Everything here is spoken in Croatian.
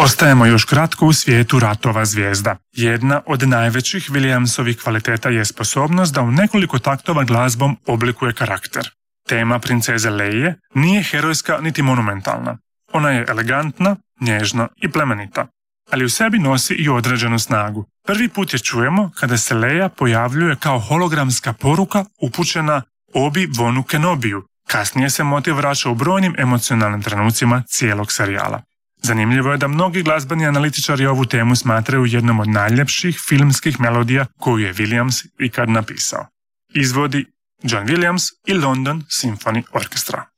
Ostajemo još kratko u svijetu ratova zvijezda. Jedna od najvećih Williamsovih kvaliteta je sposobnost da u nekoliko taktova glazbom oblikuje karakter. Tema princeze Leije nije herojska niti monumentalna. Ona je elegantna, nježna i plemenita, ali u sebi nosi i određenu snagu. Prvi put je čujemo kada se Leia pojavljuje kao hologramska poruka upućena Obi-Wanu Kenobiju. Kasnije se motiv vraća u brojnim emocionalnim trenucima cijelog serijala. Zanimljivo je da mnogi glazbeni analitičari ovu temu smatraju jednom od najljepših filmskih melodija koju je Williams ikad napisao. Izvodi John Williams i London Symphony Orchestra.